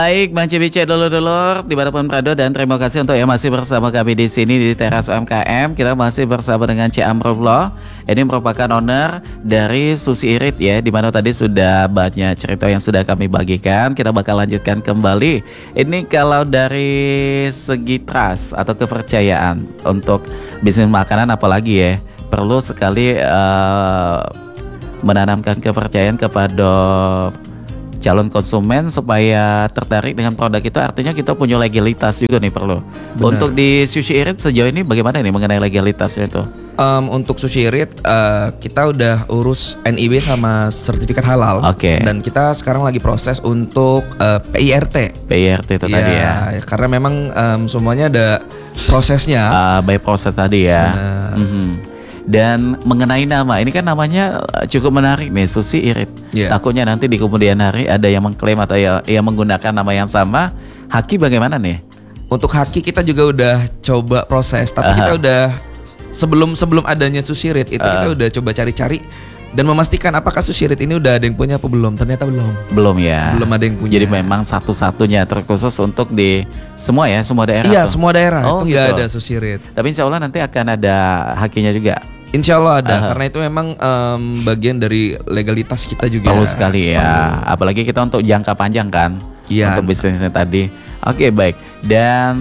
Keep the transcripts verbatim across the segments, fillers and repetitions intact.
Baik, Bang Cibice dulur-dulur dimanapun berada, dan terima kasih untuk yang masih bersama kami di sini di Teras U M K M. Kita masih bersama dengan Cik Amrullah. Ini merupakan owner dari Sushi Irit ya, dimana tadi sudah banyak cerita yang sudah kami bagikan. Kita bakal lanjutkan kembali. Ini kalau dari segi trust atau kepercayaan untuk bisnis makanan, apalagi ya, perlu sekali uh, menanamkan kepercayaan kepada calon konsumen supaya tertarik dengan produk itu. Artinya kita punya legalitas juga nih perlu. Benar. Untuk di Sushi Irit sejauh ini bagaimana nih mengenai legalitasnya itu? Um, untuk Sushi Irit uh, kita udah urus N I B sama sertifikat halal. Oke. Okay. Dan kita sekarang lagi proses untuk uh, P I R T. P I R T itu ya, tadi ya. Karena memang um, semuanya ada prosesnya. Uh, by proses tadi ya. Mm-hmm. Dan mengenai nama, ini kan namanya cukup menarik nih, Sushi Irit. Yeah. Takutnya nanti di kemudian hari ada yang mengklaim atau ya, yang menggunakan nama yang sama. Haki bagaimana nih? Untuk Haki kita juga udah coba proses, tapi uh-huh. kita udah sebelum sebelum adanya Sushi Irit itu uh. kita udah coba cari-cari dan memastikan apakah Sushi Irit ini udah ada yang punya apa belum. Ternyata belum. Belum ya. Belum ada yang punya. Jadi memang satu-satunya terkhusus untuk di semua ya, semua daerah. Iya, tuh. semua daerah. Oh, itu gitu. nggak ada Sushi Irit. Tapi insya Allah nanti akan ada Hakinya juga. Insya Allah ada, uh-huh. karena itu memang um, bagian dari legalitas kita juga. Perlu sekali ya, perlu. Apalagi kita untuk jangka panjang kan, ya, untuk bisnisnya tadi. Oke, baik. Dan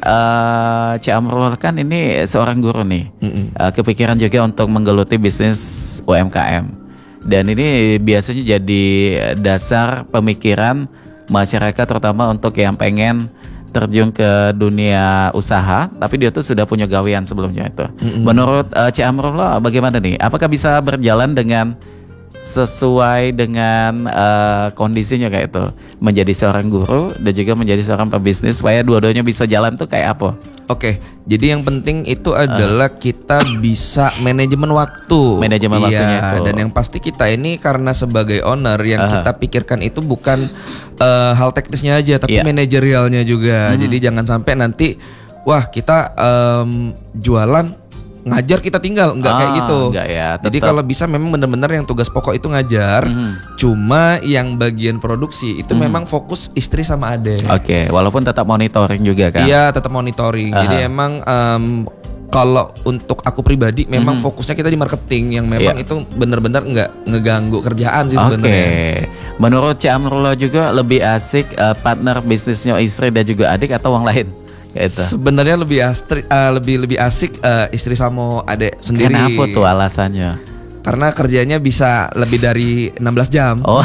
uh, Cik Amrullah kan ini seorang guru nih, uh, kepikiran juga untuk menggeluti bisnis U M K M. Dan ini biasanya jadi dasar pemikiran masyarakat, terutama untuk yang pengen terjun ke dunia usaha, tapi dia tuh sudah punya gawean sebelumnya itu. Mm-hmm. Menurut uh, Cik Amrullah bagaimana nih? Apakah bisa berjalan dengan sesuai dengan uh, kondisinya kayak itu? Menjadi seorang guru dan juga menjadi seorang pebisnis, supaya dua-duanya bisa jalan tuh kayak apa? Oke, jadi yang penting itu adalah uh. kita bisa manajemen waktu. Manajemen iya, waktunya itu. Dan yang pasti kita ini karena sebagai owner yang uh. kita pikirkan itu bukan uh, hal teknisnya aja, tapi yeah. manajerialnya juga. Hmm. Jadi jangan sampai nanti wah kita um, jualan ngajar kita tinggal, enggak ah, kayak gitu. Enggak ya, jadi kalau bisa memang benar-benar yang tugas pokok itu ngajar. Hmm. Cuma yang bagian produksi itu hmm. memang fokus istri sama adek. Oke, okay, walaupun tetap monitoring juga kan? Iya, tetap monitoring. Uh-huh. Jadi emang um, kalau untuk aku pribadi memang hmm. fokusnya kita di marketing yang memang yeah. itu benar-benar enggak ngeganggu kerjaan sih sebenarnya. Oke. Okay. Menurut Cik Amrullah juga lebih asik uh, partner bisnisnya istri dan juga adik atau orang lain? Sebenarnya lebih asik, uh, lebih lebih asik uh, istri sama adik sendiri. Kenapa tuh alasannya? Karena kerjanya bisa lebih dari enam belas jam. Oh,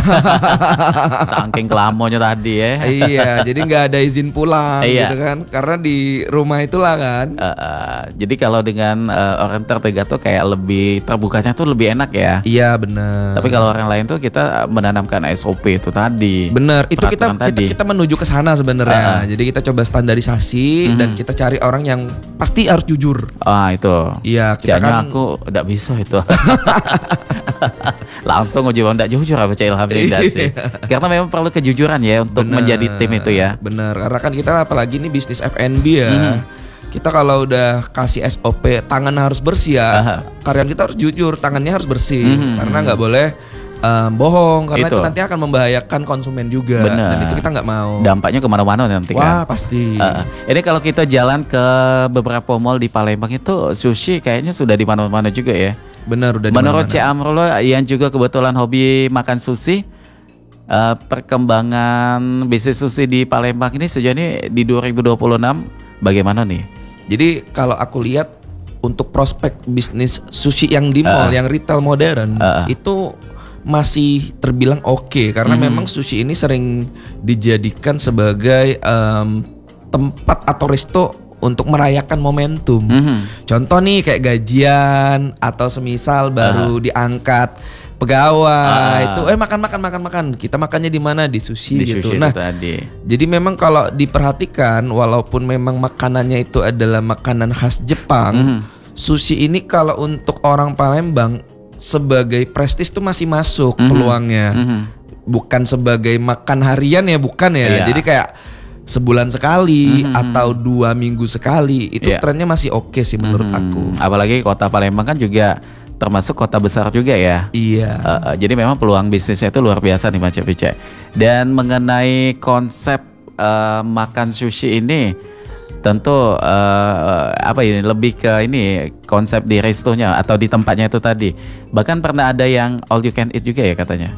saking kelamonnya tadi ya. Iya, jadi nggak ada izin pulang iya. gitu kan. Karena di rumah itulah kan. Uh, uh, jadi kalau dengan uh, orang tertiga tuh kayak lebih terbukanya tuh lebih enak ya. Iya benar. Tapi kalau orang lain tuh kita menanamkan S O P itu tadi. Benar. Itu kita, kita kita menuju ke sana sebenarnya. Uh, uh. Jadi kita coba standarisasi mm-hmm. dan kita cari orang yang pasti harus jujur. Ah itu. Iya. Kita Jangan kan aku nggak bisa itu. Langsung uji tidak jujur apa Cik Ilham sih. Karena memang perlu kejujuran ya untuk bener, menjadi tim itu ya. Bener, karena kan kita apalagi ini bisnis F and B ya. Hmm. Kita kalau udah kasih S O P tangan harus bersih ya. Aha. Karyawan kita harus jujur, tangannya harus bersih. Hmm. Karena nggak boleh um, bohong, karena itu. itu nanti akan membahayakan konsumen juga. Bener. Dan itu kita nggak mau. Dampaknya kemana-mana nanti kan. Wah pasti. Uh, ini kalau kita jalan ke beberapa mall di Palembang itu sushi kayaknya sudah di mana-mana juga ya. Benar, udah. Menurut Cik Amrullah yang juga kebetulan hobi makan sushi, uh, perkembangan bisnis sushi di Palembang ini sejauh ini di dua ribu dua puluh enam bagaimana nih? Jadi kalau aku lihat untuk prospek bisnis sushi yang di mall, uh, yang retail modern uh, itu masih terbilang oke okay, karena hmm. memang sushi ini sering dijadikan sebagai um, tempat atau resto untuk merayakan momentum. Mm-hmm. Contoh nih kayak gajian atau semisal baru uh. diangkat pegawai uh. itu eh makan makan makan makan kita makannya di mana di sushi di gitu. Sushi nah, tadi. Jadi memang kalau diperhatikan walaupun memang makanannya itu adalah makanan khas Jepang, mm-hmm. sushi ini kalau untuk orang Palembang sebagai prestis tuh masih masuk mm-hmm. peluangnya. Mm-hmm. Bukan sebagai makan harian ya, bukan ya. Yeah. Jadi kayak sebulan sekali mm-hmm. atau dua minggu sekali itu yeah. trennya masih oke okay sih menurut mm-hmm. aku. Apalagi kota Palembang kan juga termasuk kota besar juga ya. Iya. Uh, uh, jadi memang peluang bisnisnya itu luar biasa nih Mas Cibice. Dan mengenai konsep uh, makan sushi ini tentu uh, apa ini lebih ke ini konsep di restonya atau di tempatnya itu tadi. Bahkan pernah ada yang all you can eat juga ya katanya.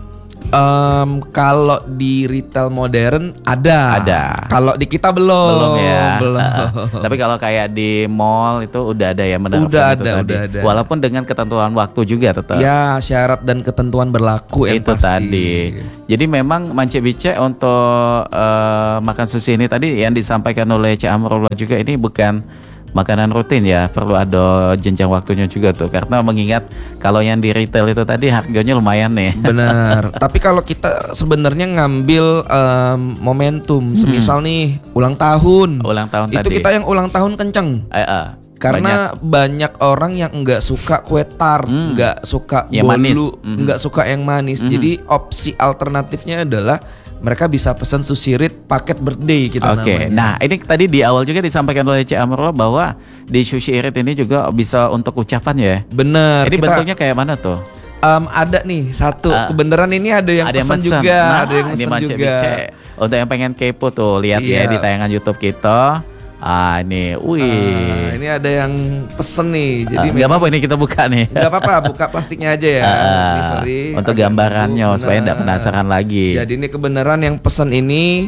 Um, kalau di retail modern ada. Ada. Kalau di kita belum. Belum ya. Belum. Uh, tapi kalau kayak di mall itu udah ada ya menerapkan udah itu ada, tadi. Udah ada. Walaupun dengan ketentuan waktu juga tetap. Ya, syarat dan ketentuan berlaku yang itu pasti. tadi. Jadi memang Mance Bice untuk uh, makan sushi ini tadi yang disampaikan oleh Cik Amrullah juga ini bukan makanan rutin ya, perlu ada jenjang waktunya juga tuh, karena mengingat kalau yang di retail itu tadi harganya lumayan nih. Benar. Tapi kalau kita sebenarnya ngambil um, momentum, semisal hmm. nih ulang tahun, ulang tahun itu tadi. kita yang ulang tahun kenceng. Eh, eh. Karena banyak. banyak orang yang enggak suka kue tart, enggak hmm. suka yang bolu, enggak hmm. suka yang manis. Hmm. Jadi opsi alternatifnya adalah mereka bisa pesan sushi rit paket birthday kita Oke, okay. namanya. Nah ini tadi di awal juga disampaikan oleh Cik Amrullah bahwa di sushi rit ini juga bisa untuk ucapan ya. Bener. Ini kita, bentuknya kayak mana tuh? Um, ada nih satu uh, kebenaran ini ada yang ada pesan yang juga, nah, ada yang pesan juga. Bice. Untuk yang pengen kepo tuh lihat iya. ya di tayangan YouTube kita. Ah ini, wih. Uh, ini ada yang pesen nih. Jadi uh, nggak apa-apa ini kita buka nih. Nggak apa-apa, buka plastiknya aja ya. Uh, ini, sorry. Untuk gambarannya dulu, supaya nggak penasaran lagi. Jadi ini kebenaran yang pesen ini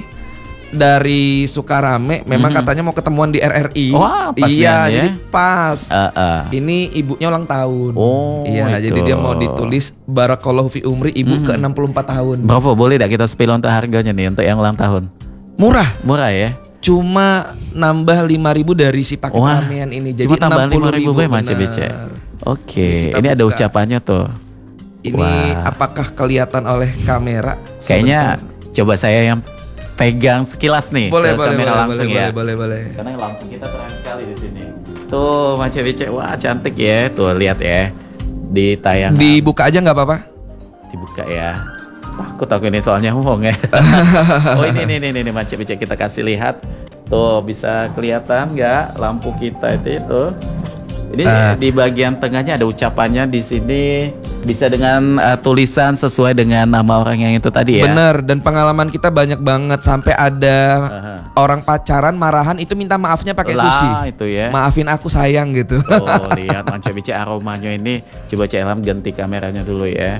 dari Sukarame. Memang mm-hmm. katanya mau ketemuan di R R I. Wah, pas iya, ya? jadi pas. Uh, uh. Ini ibunya ulang tahun. Oh, iya, itu. jadi dia mau ditulis Barakallahu fi umri ibu mm-hmm. ke enam puluh empat tahun. Berapa boleh dah kita spill untuk harganya nih untuk yang ulang tahun? Murah. Murah ya. Cuma nambah lima ribu dari si paket Wah, ramean ini. Jadi cuma tambah lima ribu benar. Mance Bice. Oke, ini, ini ada ucapannya tuh. Ini wah. Apakah kelihatan oleh kamera? Kayaknya sebentar. Coba saya yang pegang sekilas nih boleh, ke boleh, kamera boleh, langsung boleh, ya. Boleh, boleh, boleh. Karena lampu kita terang sekali di sini. Tuh Mance Bice, wah cantik ya. Tuh lihat ya di tayangan. Dibuka aja nggak apa-apa? Dibuka ya. Takut aku ini soalnya bohong ya. Oh ini ini ini ini Mance Bice kita kasih lihat. Tuh bisa kelihatan nggak lampu kita itu tuh. Ini uh. di bagian tengahnya ada ucapannya di sini. Bisa dengan uh, tulisan sesuai dengan nama orang yang itu tadi ya. Bener, dan pengalaman kita banyak banget sampai ada uh-huh. orang pacaran marahan itu minta maafnya pakai sushi. Itu ya. Maafin aku sayang gitu. Oh lihat Mance Bice aromanya ini. Coba Cik Ilham ganti kameranya dulu ya.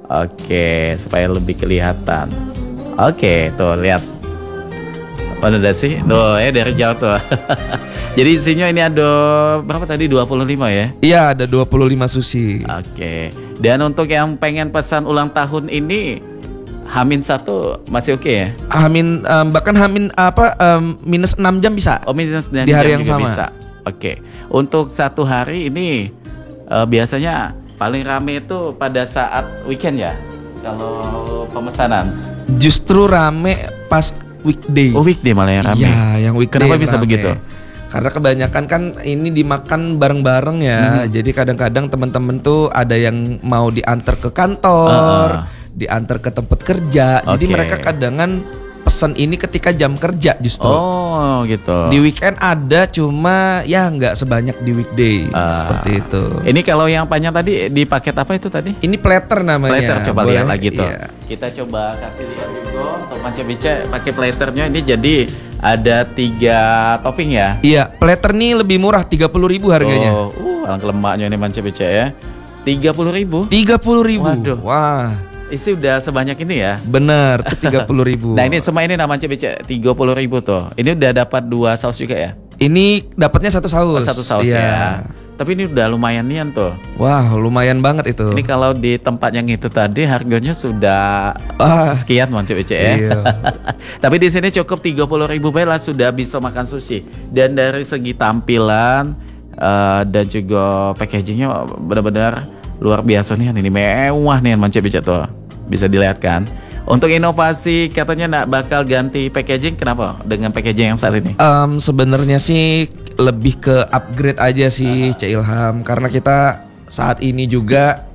Oke, supaya lebih kelihatan. Oke, tuh lihat. Mana ada sih? Tuh ya dari jauh tuh. Jadi isinya ini ada berapa tadi? dua puluh lima ya? Iya, ada dua puluh lima sushi. Oke. Dan untuk yang pengen pesan ulang tahun ini Hamin satu masih oke ya? Hamin um, bahkan Hamin apa um, minus enam jam bisa. Oh, minus enam di hari jam yang juga sama. bisa. Oke. Untuk satu hari ini uh, biasanya paling rame itu pada saat weekend ya. Kalau pemesanan. Justru rame pas weekday. Oh, weekday malah yang rame. Iya, yang weekday. Kenapa yang bisa rame. begitu? Karena kebanyakan kan ini dimakan bareng-bareng ya. Hmm. Jadi kadang-kadang teman-teman tuh ada yang mau diantar ke kantor, uh. diantar ke tempat kerja. Okay. Jadi mereka kadangan pesan ini ketika jam kerja justru. Oh gitu. Di weekend ada, cuma ya nggak sebanyak di weekday. uh. Seperti itu. Ini kalau yang panjang tadi di paket apa itu tadi? Ini platter namanya. Platter, coba boleh, lihat lagi tuh. iya. Kita coba kasih lihat juga untuk Mance Bice pakai platternya ini jadi ada tiga topping ya. Iya, platter nih lebih murah tiga puluh ribu harganya. Oh, uh, alangkah lemaknya ini Mance Bice ya. tiga puluh ribu. tiga puluh ribu. Waduh. Wah. Isi udah sebanyak ini ya? Bener, tuh tiga puluh ribu. Nah ini semua ini nama Mance Bice tiga puluh ribu tuh. Ini udah dapat dua saus juga ya? Ini dapatnya satu saus. Oh, satu saus iya. ya. Tapi ini udah lumayan nian tuh. Wah, lumayan banget itu. Ini kalau di tempat yang itu tadi harganya sudah ah, sekian Mance Bice ya. Iya. Tapi di sini cukup tiga puluh ribu lah sudah bisa makan sushi. Dan dari segi tampilan uh, dan juga packagingnya benar-benar luar biasa nih. Ini mewah nih Mance Bice tuh. Bisa dilihat kan. Untuk inovasi katanya nak bakal ganti packaging, kenapa dengan packaging yang saat ini? Um, Sebenarnya sih lebih ke upgrade aja sih, uh-huh. Cik Ilham, karena kita saat ini juga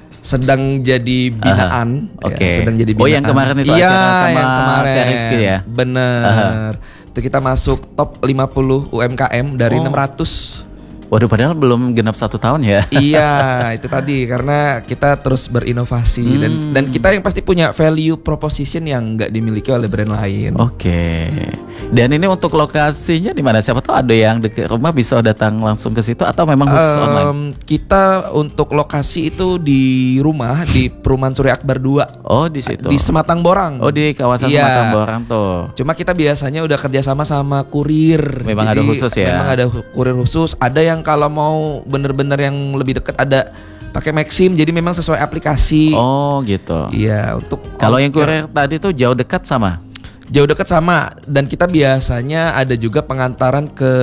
sedang jadi binaan, uh-huh. okay. ya, sedang jadi binaan. Oh yang kemarin itu iya, acara sama yang kemarin. Kak Rizky ya? Bener, uh-huh. Itu kita masuk top lima puluh U M K M dari oh. enam ratus. Waduh, padahal belum genap satu tahun ya. Iya, itu tadi karena kita terus berinovasi hmm. dan dan kita yang pasti punya value proposition yang nggak dimiliki oleh brand lain. Oke. Okay. Dan ini untuk lokasinya di mana? Siapa tahu ada yang dekat rumah bisa datang langsung ke situ atau memang khusus um, online? Kita untuk lokasi itu di rumah di Perumahan Surya Akbar dua. Oh, di situ. Di Sematang Borang. Oh, di kawasan ya. Sematang Borang tuh. Cuma kita biasanya udah kerjasama sama kurir. Memang Jadi, ada khusus ya. Memang ada kurir khusus. Ada yang kalau mau bener-bener yang lebih dekat ada pakai Maxim, jadi memang sesuai aplikasi. Oh gitu. Iya, untuk kalau yang kurir tadi tuh jauh dekat sama? Jauh dekat sama, dan kita biasanya ada juga pengantaran ke